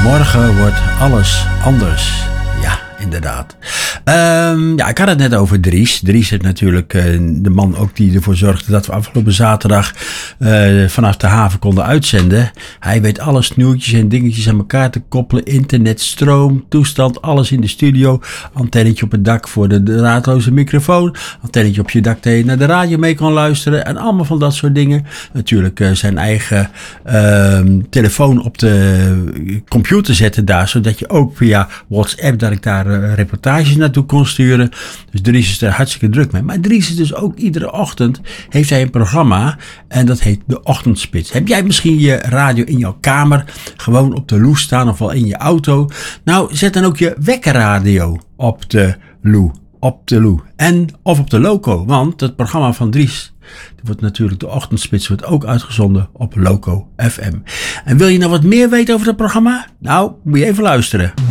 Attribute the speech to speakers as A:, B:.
A: Morgen wordt alles anders. Ja, inderdaad. Ik had het net over Dries. Dries is natuurlijk de man ook die ervoor zorgde dat we afgelopen zaterdag vanaf de haven konden uitzenden. Hij weet alle snoertjes en dingetjes aan elkaar te koppelen. Internet, stroom, toestand, alles in de studio. Antennetje op het dak voor de draadloze microfoon. Antennetje op je dak dat je naar de radio mee kan luisteren. En allemaal van dat soort dingen. Natuurlijk zijn eigen telefoon op de computer zetten daar. Zodat je ook via WhatsApp dat ik daar reportages naartoe kon sturen. Dus Dries is er hartstikke druk mee. Maar Dries is dus ook iedere ochtend heeft hij een programma en dat heet de Ochtendspits. Heb jij misschien je radio in jouw kamer gewoon op de loe staan of wel in je auto? Nou, zet dan ook je wekkerradio op de loe. En of op de loco, want het programma van Dries, wordt natuurlijk de Ochtendspits, wordt ook uitgezonden op Loco FM. En wil je nou wat meer weten over dat programma? Nou, moet je even luisteren.